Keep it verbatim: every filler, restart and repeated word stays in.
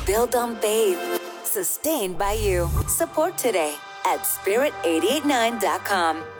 built on faith, sustained by you. Support today at spirit eight eight nine dot com.